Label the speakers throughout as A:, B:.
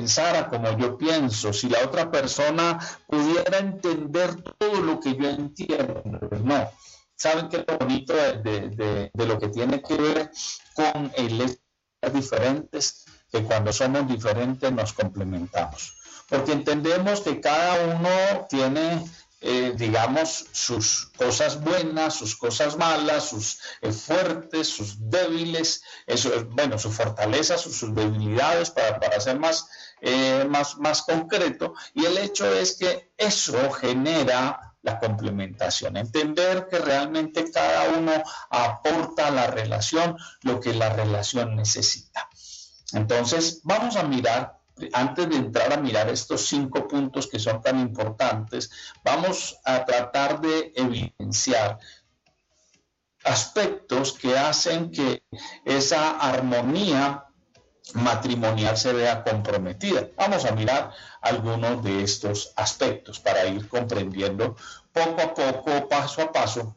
A: pensara como yo pienso, si la otra persona pudiera entender todo lo que yo entiendo. No. ¿Saben qué es lo bonito de lo que tiene que ver con el ser diferentes? Que cuando somos diferentes nos complementamos. Porque entendemos que cada uno tiene, digamos, sus cosas buenas, sus cosas malas, sus fuertes, sus débiles, bueno, sus fortalezas, sus debilidades, para ser más concreto. Y el hecho es que eso genera la complementación, entender que realmente cada uno aporta a la relación lo que la relación necesita. Entonces, vamos a mirar, antes de entrar a mirar estos 5 puntos que son tan importantes, vamos a tratar de evidenciar aspectos que hacen que esa armonía matrimonial se vea comprometida. Vamos a mirar algunos de estos aspectos para ir comprendiendo poco a poco, paso a paso,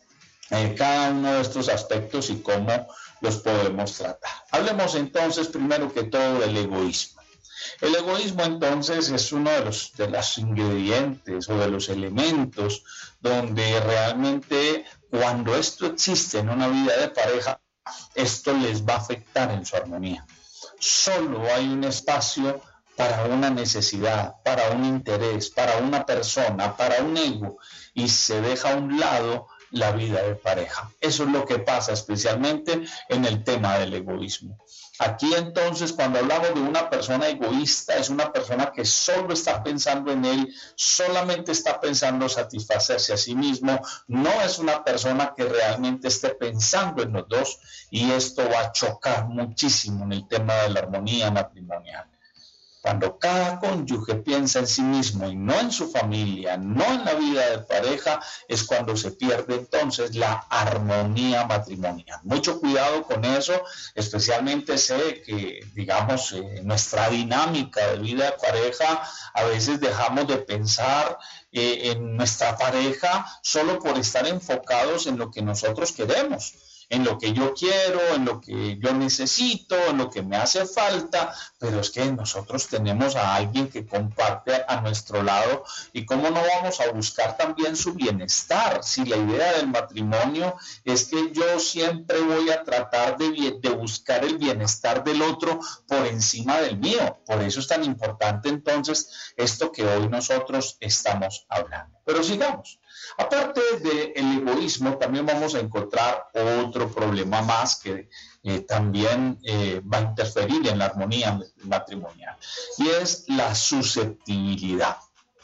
A: cada uno de estos aspectos y cómo los podemos tratar. Hablemos entonces primero que todo del egoísmo. El egoísmo entonces es uno de los ingredientes o de los elementos donde realmente cuando esto existe en una vida de pareja, esto les va a afectar en su armonía. Solo hay un espacio para una necesidad, para un interés, para una persona, para un ego, y se deja a un lado la vida de pareja. Eso es lo que pasa especialmente en el tema del egoísmo. Aquí entonces, cuando hablamos de una persona egoísta, es una persona que solo está pensando en él, solamente está pensando satisfacerse a sí mismo, no es una persona que realmente esté pensando en los dos, y esto va a chocar muchísimo en el tema de la armonía matrimonial. Cuando cada cónyuge piensa en sí mismo y no en su familia, no en la vida de pareja, es cuando se pierde entonces la armonía matrimonial. Mucho cuidado con eso, especialmente sé que, digamos, nuestra dinámica de vida de pareja, a veces dejamos de pensar en nuestra pareja solo por estar enfocados en lo que nosotros queremos, en lo que yo quiero, en lo que yo necesito, en lo que me hace falta, pero es que nosotros tenemos a alguien que comparte a nuestro lado, y cómo no vamos a buscar también su bienestar, si la idea del matrimonio es que yo siempre voy a tratar de buscar el bienestar del otro por encima del mío. Por eso es tan importante entonces esto que hoy nosotros estamos hablando. Pero sigamos. Aparte del egoísmo, también vamos a encontrar otro problema más que también va a interferir en la armonía matrimonial, y es la susceptibilidad.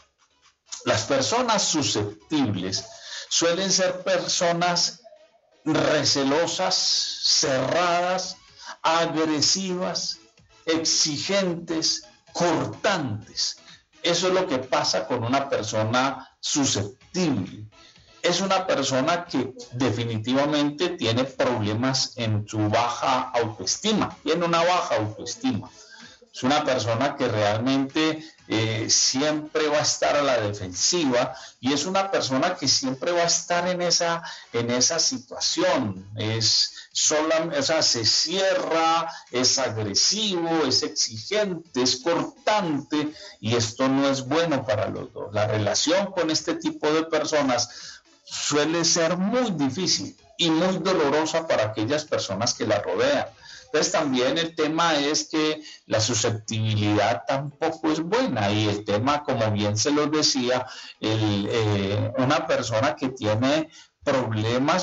A: Las personas susceptibles suelen ser personas recelosas, cerradas, agresivas, exigentes, cortantes. Eso es lo que pasa con una persona susceptible. Es una persona que definitivamente tiene problemas en su baja autoestima, tiene una baja autoestima. Es una persona que realmente siempre va a estar a la defensiva, y es una persona que siempre va a estar en esa situación. Se cierra, es agresivo, es exigente, es cortante, y esto no es bueno para los dos. La relación con este tipo de personas suele ser muy difícil y muy dolorosa para aquellas personas que la rodean. Entonces también el tema es que la susceptibilidad tampoco es buena, y el tema, como bien se los decía, una persona que tiene problemas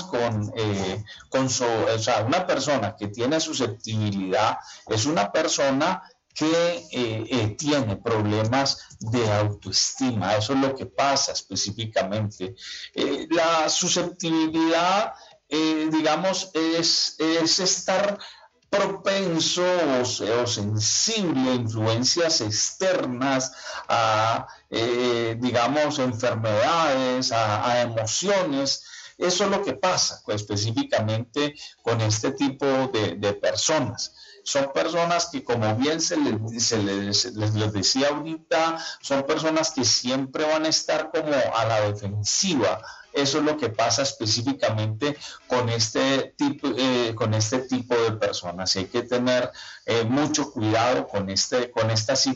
A: una persona que tiene susceptibilidad es una persona que tiene problemas de autoestima. Eso es lo que pasa específicamente. La susceptibilidad, digamos, es estar propenso o sensible a influencias externas, a, digamos, enfermedades, a emociones. Eso es lo que pasa específicamente con este tipo de personas. Son personas que, como bien les decía ahorita, son personas que siempre van a estar como a la defensiva. Eso es lo que pasa específicamente con este tipo de personas. Hay que tener mucho cuidado con esta situación.